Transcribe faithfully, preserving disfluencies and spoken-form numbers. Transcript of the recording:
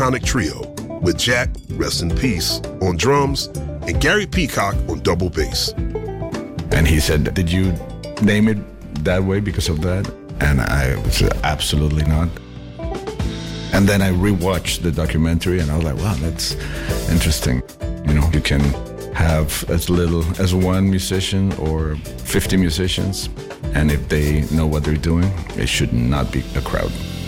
iconic trio with Jack, rest in peace, on drums and Gary Peacock on double bass. And he said, did you name it that way because of that? And I said, absolutely not. And then I rewatched the documentary and I was like, wow, that's interesting. You know, you can have as little as one musician or fifty musicians, and if they know what they're doing, it should not be a crowd.